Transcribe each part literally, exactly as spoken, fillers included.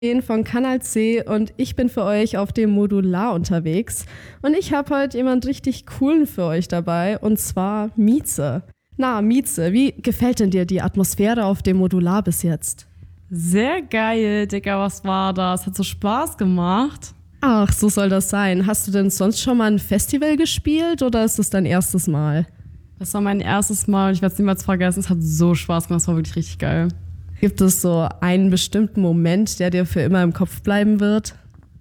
von Kanal C und ich bin für euch auf dem Modular unterwegs. Und ich habe heute jemand richtig coolen für euch dabei, und zwar Mieze. Na, Mieze, wie gefällt denn dir die Atmosphäre auf dem Modular bis jetzt? Sehr geil, Digga, was war das? Hat so Spaß gemacht. Ach, so soll das sein. Hast du denn sonst schon mal ein Festival gespielt oder ist das dein erstes Mal? Das war mein erstes Mal, ich werde es niemals vergessen. Es hat so Spaß gemacht, es war wirklich richtig geil. Gibt es so einen bestimmten Moment, der dir für immer im Kopf bleiben wird?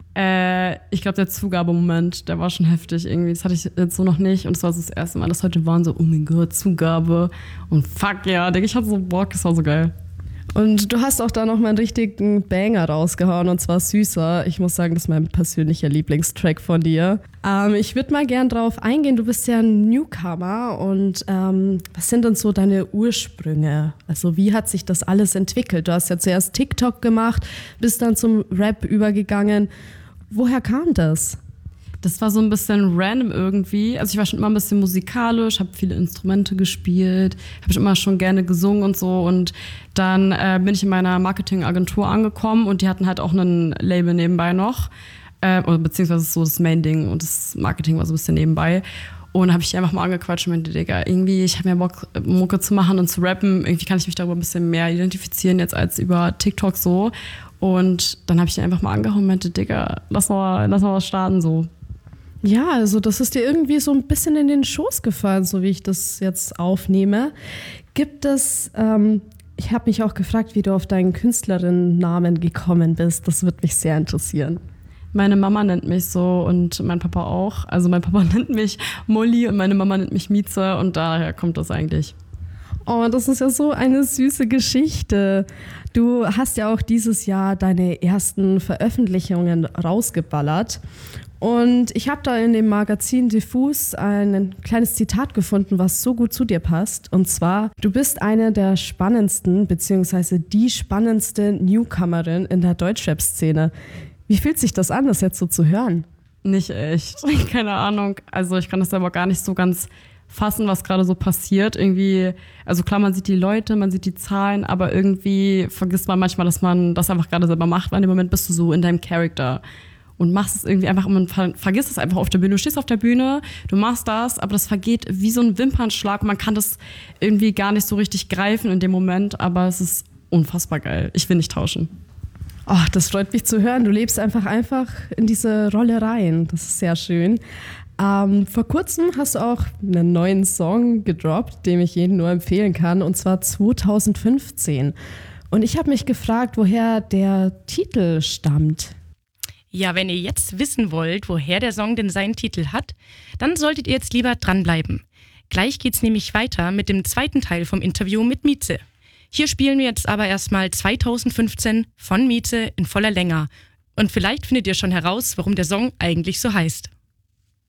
Äh, ich glaube, der Zugabemoment, der war schon heftig irgendwie. Das hatte ich jetzt so noch nicht. Und es war so das erste Mal, dass heute waren so, oh mein Gott, Zugabe. Und fuck ja, Digga, ich hatte so Bock, das war so geil. Und du hast auch da noch mal einen richtigen Banger rausgehauen, und zwar Süßer. Ich muss sagen, das ist mein persönlicher Lieblingstrack von dir. Ähm, ich würde mal gern drauf eingehen, du bist ja ein Newcomer, und ähm, was sind denn so deine Ursprünge? Also wie hat sich das alles entwickelt? Du hast ja zuerst TikTok gemacht, bist dann zum Rap übergegangen. Woher kam das? Das war so ein bisschen random irgendwie. Also ich war schon immer ein bisschen musikalisch, habe viele Instrumente gespielt, habe immer schon gerne gesungen und so. Und dann äh, bin ich in meiner Marketingagentur angekommen und die hatten halt auch ein Label nebenbei noch. Äh, oder beziehungsweise so das Main-Ding und das Marketing war so ein bisschen nebenbei. Und habe ich die einfach mal angequatscht und meinte, Digga, irgendwie, ich habe mir Bock, Mucke zu machen und zu rappen. Irgendwie kann ich mich darüber ein bisschen mehr identifizieren jetzt als über TikTok so. Und dann habe ich die einfach mal angehauen und meinte, Digga, lass mal, lass mal was starten so. Ja, also das ist dir irgendwie so ein bisschen in den Schoß gefallen, so wie ich das jetzt aufnehme. Gibt es, ähm, ich habe mich auch gefragt, wie du auf deinen Künstlerinnennamen gekommen bist. Das würde mich sehr interessieren. Meine Mama nennt mich so und mein Papa auch. Also mein Papa nennt mich Molly und meine Mama nennt mich Mieze und daher kommt das eigentlich. Oh, das ist ja so eine süße Geschichte. Du hast ja auch dieses Jahr deine ersten Veröffentlichungen rausgeballert. Und ich habe da in dem Magazin Diffus ein kleines Zitat gefunden, was so gut zu dir passt. Und zwar, du bist eine der spannendsten, beziehungsweise die spannendste Newcomerin in der Deutschrap-Szene. Wie fühlt sich das an, das jetzt so zu hören? Nicht echt. Keine Ahnung. Also ich kann das selber gar nicht so ganz fassen, was gerade so passiert. Irgendwie, also klar, man sieht die Leute, man sieht die Zahlen, aber irgendwie vergisst man manchmal, dass man das einfach gerade selber macht, weil im Moment bist du so in deinem Charakter und machst es irgendwie einfach, und man ver- vergisst es einfach auf der Bühne. Du stehst auf der Bühne, du machst das, aber das vergeht wie so ein Wimpernschlag und man kann das irgendwie gar nicht so richtig greifen in dem Moment, aber es ist unfassbar geil. Ich will nicht tauschen. Ach, das freut mich zu hören. Du lebst einfach einfach in diese Rolle rein. Das ist sehr schön. Ähm, vor kurzem hast du auch einen neuen Song gedroppt, den ich jedem nur empfehlen kann, und zwar zwanzig fünfzehn. Und ich habe mich gefragt, woher der Titel stammt. Ja, wenn ihr jetzt wissen wollt, woher der Song denn seinen Titel hat, dann solltet ihr jetzt lieber dranbleiben. Gleich geht's nämlich weiter mit dem zweiten Teil vom Interview mit Mieze. Hier spielen wir jetzt aber erstmal zwanzig fünfzehn von Mieze in voller Länge. Und vielleicht findet ihr schon heraus, warum der Song eigentlich so heißt.